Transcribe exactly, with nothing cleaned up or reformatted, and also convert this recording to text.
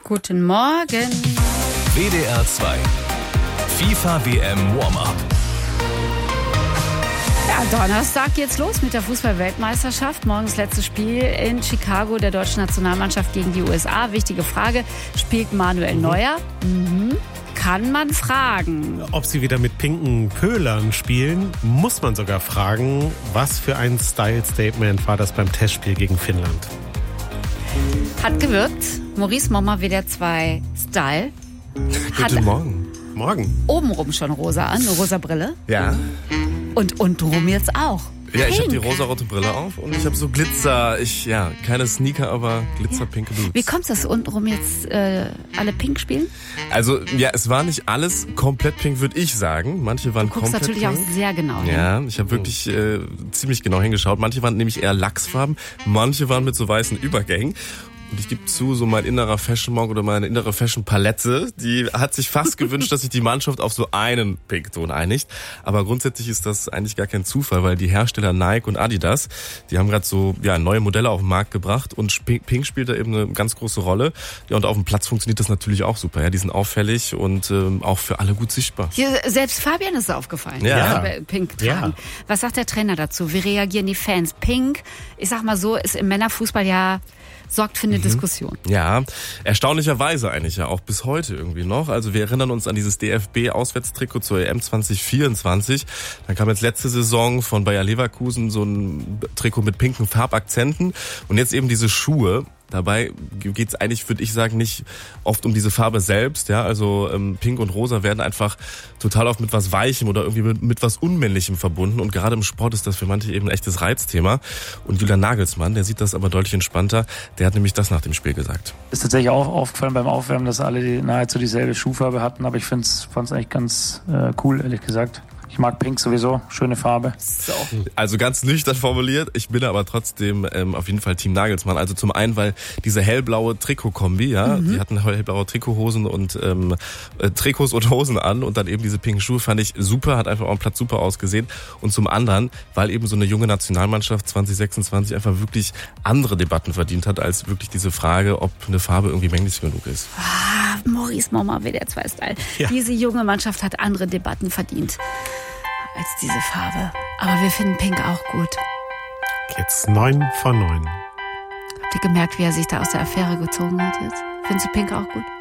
Guten Morgen. W D R zwei. FIFA W M Warm-Up. Ja, Donnerstag geht's los mit der Fußball-Weltmeisterschaft. Morgens letztes Spiel in Chicago der deutschen Nationalmannschaft gegen die U S A. Wichtige Frage, spielt Manuel mhm. Neuer? Mhm. Kann man fragen. Ob sie wieder mit pinken Pölern spielen, muss man sogar fragen, was für ein Style-Statement war das beim Testspiel gegen Finnland. Hat gewirkt. Maurice Mommer, W D R zwei Style. Hat Guten Morgen. Morgen. Obenrum schon rosa an, eine rosa Brille. Ja. Und untenrum jetzt auch. Ja, ich habe die Pink. rosarote Brille auf und ich habe so Glitzer, ich, ja, keine Sneaker, aber glitzerpinke Boots. Wie kommt es, dass untenrum jetzt äh, alle pink spielen? Also, ja, es war nicht alles komplett pink, würde ich sagen. Manche waren Du guckst komplett natürlich pink. auch sehr genau hin. Ja, ich habe wirklich äh, ziemlich genau hingeschaut. Manche waren nämlich eher Lachsfarben, manche waren mit so weißen Übergängen. Und ich gebe zu, so mein innerer Fashion-Monk oder meine innere Fashion-Palette, die hat sich fast gewünscht, dass sich die Mannschaft auf so einen Pinkton einigt. Aber grundsätzlich ist das eigentlich gar kein Zufall, weil die Hersteller Nike und Adidas, die haben gerade so ja neue Modelle auf den Markt gebracht und Pink spielt da eben eine ganz große Rolle. Ja, und auf dem Platz funktioniert das natürlich auch super. Ja, die sind auffällig und ähm, auch für alle gut sichtbar. Hier, selbst Fabian ist aufgefallen, Ja. dass wir Pink tragen. Ja. Was sagt der Trainer dazu? Wie reagieren die Fans? Pink, ich sag mal so, ist im Männerfußball ja sorgt für eine mhm. Diskussion. Ja, erstaunlicherweise eigentlich ja auch bis heute irgendwie noch. Also wir erinnern uns an dieses D F B-Auswärtstrikot zur E M zwanzig vierundzwanzig. Dann kam jetzt letzte Saison von Bayer Leverkusen so ein Trikot mit pinken Farbakzenten und jetzt eben diese Schuhe. Dabei geht's eigentlich, würde ich sagen, nicht oft um diese Farbe selbst. Ja, also ähm, Pink und Rosa werden einfach total oft mit was Weichem oder irgendwie mit, mit was Unmännlichem verbunden. Und gerade im Sport ist das für manche eben ein echtes Reizthema. Und Julian Nagelsmann, der sieht das aber deutlich entspannter. Der hat nämlich das nach dem Spiel gesagt. Ist tatsächlich auch aufgefallen beim Aufwärmen, dass alle die, nahezu dieselbe Schuhfarbe hatten. Aber ich fand es eigentlich ganz äh, cool, ehrlich gesagt. Ich mag Pink sowieso, schöne Farbe. So. Also ganz nüchtern formuliert, ich bin aber trotzdem ähm, auf jeden Fall Team Nagelsmann. Also zum einen, weil diese hellblaue Trikotkombi, ja, mhm. die hatten hellblaue Trikothosen und ähm, äh, Trikots und Hosen an und dann eben diese pinken Schuhe fand ich super, hat einfach auf dem Platz super ausgesehen. Und zum anderen, weil eben so eine junge Nationalmannschaft zwanzig sechsundzwanzig einfach wirklich andere Debatten verdient hat, als wirklich diese Frage, ob eine Farbe irgendwie männlich genug ist. Ah, Maurice Mommer, W D R zwei Style. Ja. Diese junge Mannschaft hat andere Debatten verdient als diese Farbe. Aber wir finden Pink auch gut. Jetzt neun von neun. Habt ihr gemerkt, wie er sich da aus der Affäre gezogen hat jetzt? Findest du Pink auch gut?